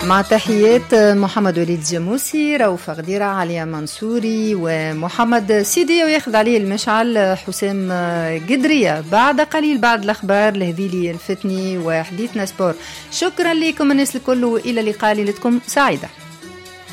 مع تحيات محمد وليد جاموسي، روفة غديرة، عليا منصوري، ومحمد سيدي، وياخذ عليه المشعل حسام قدرية. بعد قليل بعد الأخبار الهذيلي الفتني وحديثنا سبور. شكرا لكم الناس الكل، وإلى لقاء، ليلتكم سعيدة.